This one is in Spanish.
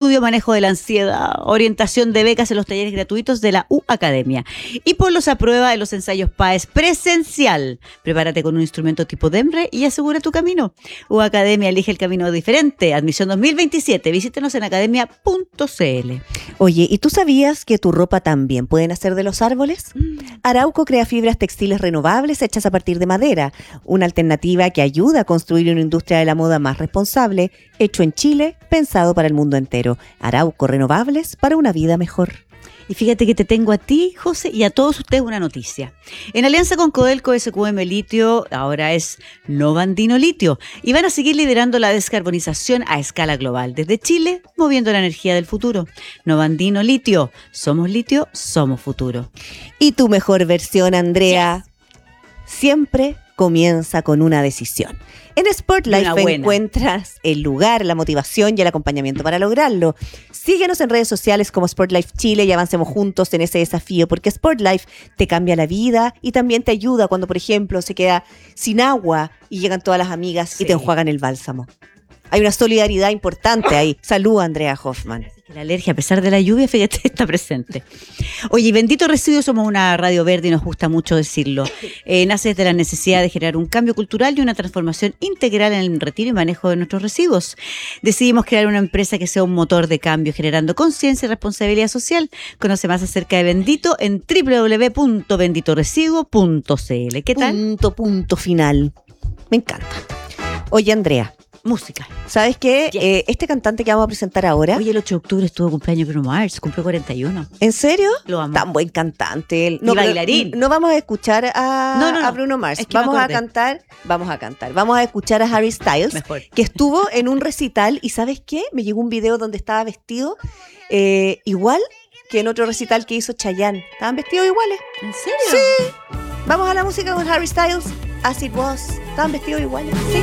estudio, manejo de la ansiedad, orientación de becas en los talleres gratuitos de la U Academia. Y ponlos a prueba en los ensayos PAES presencial. Prepárate con un instrumento tipo DEMRE y asegura tu camino. U Academia, elige el camino diferente. Admisión 2027. Visítenos en academia.cl. Oye, ¿y tú sabías que tu ropa también puede nacer de los árboles? Arauco crea fibras textiles renovables hechas a partir de madera, una alternativa que ayuda a construir una industria de la moda más responsable, hecho en Chile, pensado para el mundo entero. Arauco, renovables para una vida mejor. Y fíjate que te tengo a ti, José, y a todos ustedes una noticia. En alianza con Codelco, SQM Litio, ahora es Novandino Litio, y van a seguir liderando la descarbonización a escala global. Desde Chile, moviendo la energía del futuro. Novandino Litio, somos futuro. Y tu mejor versión, Andrea, siempre comienza con una decisión. En Sportlife encuentras el lugar, la motivación y el acompañamiento para lograrlo. Síguenos en redes sociales como Sportlife Chile y avancemos juntos en ese desafío, porque Sportlife te cambia la vida y también te ayuda cuando, por ejemplo, se queda sin agua y llegan todas las amigas y te enjuagan el bálsamo. Hay una solidaridad importante ahí. Salud, Andrea Hoffman. La alergia, a pesar de la lluvia, fíjate, está presente. Oye, Bendito Residuos, somos una radio verde y nos gusta mucho decirlo. Nace desde la necesidad de generar un cambio cultural y una transformación integral en el retiro y manejo de nuestros residuos. Decidimos crear una empresa que sea un motor de cambio, generando conciencia y responsabilidad social. Conoce más acerca de Bendito en www.benditoresiduo.cl. ¿Qué tal? Punto final. Me encanta. Oye, Andrea. Música. ¿Sabes qué? Yes. Este cantante que vamos a presentar ahora... Oye, el 8 de octubre estuvo de cumpleaños Bruno Mars, cumplió 41. ¿En serio? Lo amo. Tan buen cantante él. Y bailarín. No vamos a escuchar a Bruno Mars. Es que vamos a cantar. Vamos a escuchar a Harry Styles, mejor, que estuvo en un recital y ¿sabes qué? Me llegó un video donde estaba vestido igual que en otro recital que hizo Chayanne. Estaban vestidos iguales. ¿En serio? Sí. Vamos a la música con Harry Styles. As It Was. Estaban vestidos iguales. Sí.